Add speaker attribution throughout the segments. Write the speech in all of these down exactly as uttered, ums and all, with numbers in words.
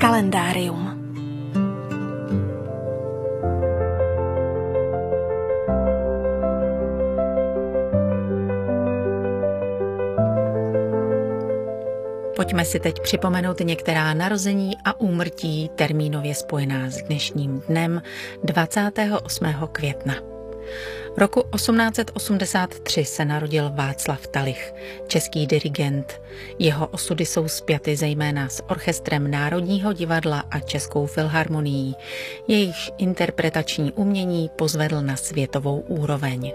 Speaker 1: Kalendárium. Pojďme si teď připomenout některá narození a úmrtí termínově spojená s dnešním dnem dvacátého osmého května. Roku osmnáct set osmdesát tři se narodil Václav Talich, český dirigent. Jeho osudy jsou spjaty zejména s orchestrem Národního divadla a Českou filharmonií. Jejichž interpretační umění pozvedl na světovou úroveň.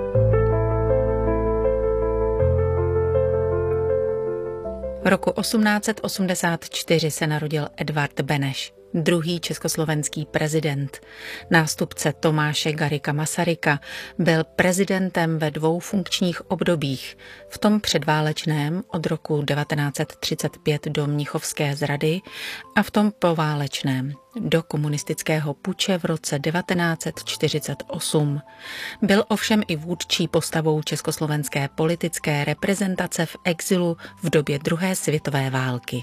Speaker 1: Roku osmnáct set osmdesát čtyři se narodil Edvard Beneš, druhý československý prezident. Nástupce Tomáše Garrigua Masaryka byl prezidentem ve dvou funkčních obdobích. V tom předválečném od roku devatenáct set třicet pět do mnichovské zrady a v tom poválečném do komunistického puče v roce devatenáct set čtyřicet osm. Byl ovšem i vůdčí postavou československé politické reprezentace v exilu v době druhé světové války.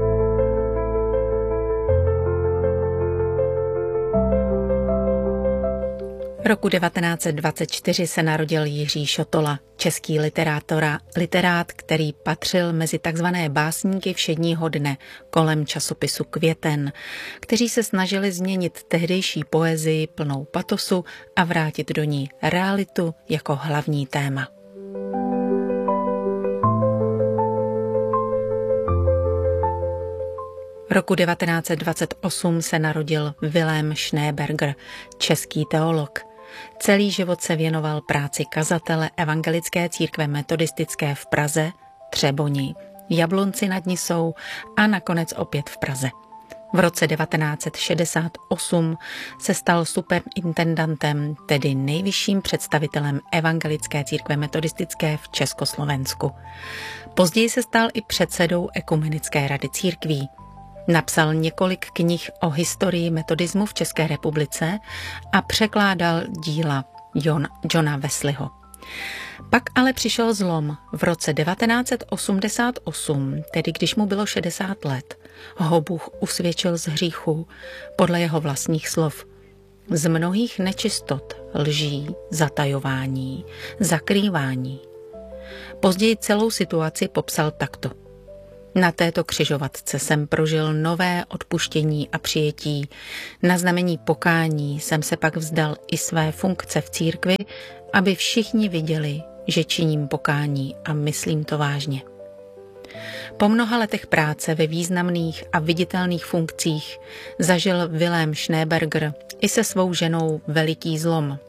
Speaker 1: Roku devatenáct set dvacet čtyři se narodil Jiří Šotola, český literátora, literát, který patřil mezi takzvané básníky všedního dne kolem časopisu Květen, kteří se snažili změnit tehdejší poezii plnou patosu a vrátit do ní realitu jako hlavní téma. Roku devatenáct set dvacet osm se narodil Vilém Schneeberger, český teolog. Celý život se věnoval práci kazatele evangelické církve metodistické v Praze, Třeboni, Jablonci nad Nisou a nakonec opět v Praze. V roce devatenáct set šedesát osm se stal superintendantem, tedy nejvyšším představitelem evangelické církve metodistické v Československu. Později se stal i předsedou Ekumenické rady církví. Napsal několik knih o historii metodismu v České republice a překládal díla John, Johna Wesleyho. Pak ale přišel zlom. V roce devatenáct set osmdesát osm, tedy když mu bylo šedesát let, ho Bůh usvědčil z hříchu, podle jeho vlastních slov. Z mnohých nečistot, lží, zatajování, zakrývání. Později celou situaci popsal takto. Na této křižovatce jsem prožil nové odpuštění a přijetí. Na znamení pokání jsem se pak vzdal i své funkce v církvi, aby všichni viděli, že činím pokání a myslím to vážně. Po mnoha letech práce ve významných a viditelných funkcích zažil Vilém Schneeberger i se svou ženou veliký zlom.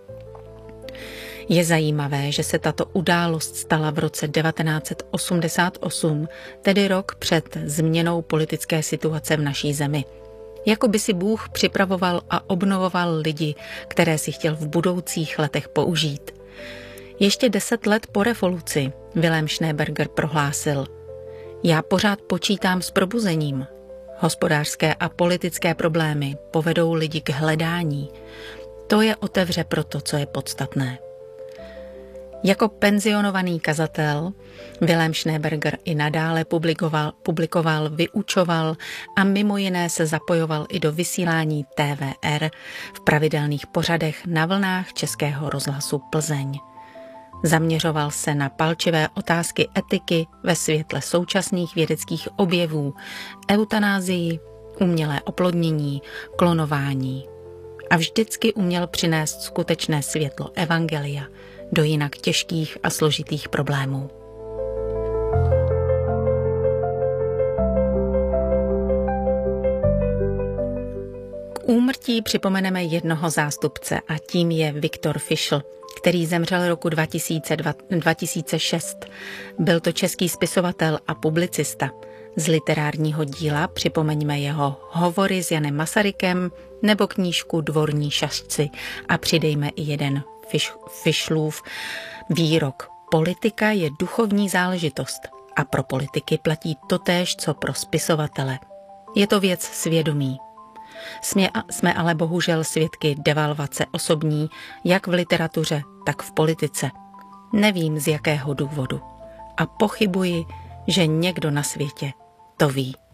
Speaker 1: Je zajímavé, že se tato událost stala v roce devatenáct set osmdesát osm, tedy rok před změnou politické situace v naší zemi. Jako by si Bůh připravoval a obnovoval lidi, které si chtěl v budoucích letech použít. Ještě deset let po revoluci Vilém Schneeberger prohlásil: Já pořád počítám s probuzením. Hospodářské a politické problémy povedou lidi k hledání. To je otevře pro to, co je podstatné. Jako penzionovaný kazatel Vilém Schneeberger i nadále publikoval, publikoval, vyučoval a mimo jiné se zapojoval i do vysílání T V R v pravidelných pořadech na vlnách Českého rozhlasu Plzeň. Zaměřoval se na palčivé otázky etiky ve světle současných vědeckých objevů, eutanázii, umělé oplodnění, klonování. A vždycky uměl přinést skutečné světlo evangelia do jinak těžkých a složitých problémů. K úmrtí připomeneme jednoho zástupce a tím je Viktor Fischl, který zemřel roku dva tisíce šest. Byl to český spisovatel a publicista. Z literárního díla připomeňme jeho Hovory s Janem Masarykem nebo knížku Dvorní šašci a přidejme i jeden Fischlův výrok. Politika je duchovní záležitost a pro politiky platí totéž, co pro spisovatele. Je to věc svědomí. Jsme, jsme ale bohužel svědky devalvace osobní, jak v literatuře, tak v politice. Nevím z jakého důvodu. A pochybuji, že někdo na světě to ví.